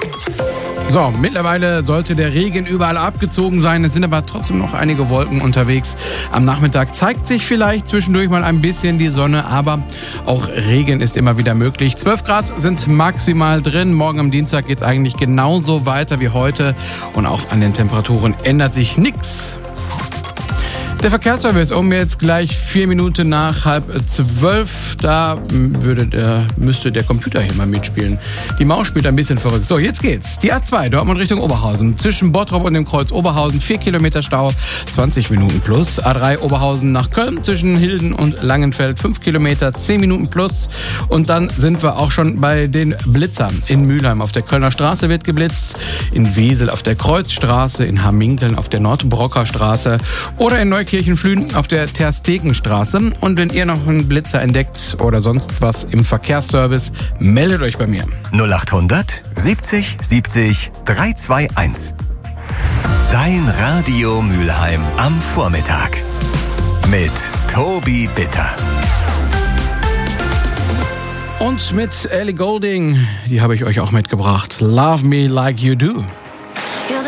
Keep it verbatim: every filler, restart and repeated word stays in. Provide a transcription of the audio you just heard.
So, mittlerweile sollte der Regen überall abgezogen sein. Es sind aber trotzdem noch einige Wolken unterwegs. Am Nachmittag zeigt sich vielleicht zwischendurch mal ein bisschen die Sonne, aber auch Regen ist immer wieder möglich. zwölf Grad sind maximal drin. Morgen am Dienstag geht es eigentlich genauso weiter wie heute. Und auch an den Temperaturen ändert sich nichts. Der Verkehrsservice um jetzt gleich vier Minuten nach halb zwölf. Da würde der, müsste der Computer hier mal mitspielen. Die Maus spielt ein bisschen verrückt. So, jetzt geht's. Die A zwei, Dortmund Richtung Oberhausen. Zwischen Bottrop und dem Kreuz Oberhausen vier Kilometer Stau, zwanzig Minuten plus. A drei Oberhausen nach Köln zwischen Hilden und Langenfeld fünf Kilometer, zehn Minuten plus. Und dann sind wir auch schon bei den Blitzern. In Mülheim auf der Kölner Straße wird geblitzt. In Wesel auf der Kreuzstraße. In Hamminkeln auf der Nordbrocker Straße. Oder in Neukirchen Kirchenflühen auf der Terstegenstraße. Und wenn ihr noch einen Blitzer entdeckt oder sonst was im Verkehrsservice, meldet euch bei mir. null acht hundert siebzig siebzig dreihunderteinundzwanzig. Dein Radio Mülheim am Vormittag. Mit Tobi Bitter. Und mit Ellie Goulding, die habe ich euch auch mitgebracht. Love Me Like You Do.